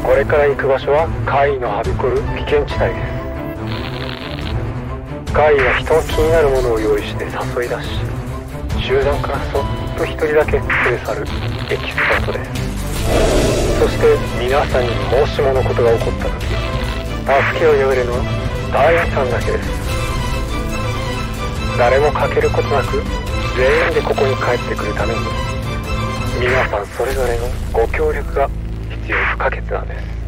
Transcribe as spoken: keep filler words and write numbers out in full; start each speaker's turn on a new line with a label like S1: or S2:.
S1: これから行く場所は怪異のはびこる危険地帯です。怪異は人の気になるものを用意して誘い出し、集団からそっと一人だけ連れ去るエキスパートです。そして皆さんにもしものことが起こった時、助けを呼べるのはダイヤさんだけです。誰も欠けることなく全員でここに帰ってくるために、皆さんそれぞれのご協力が必要不可欠なんです。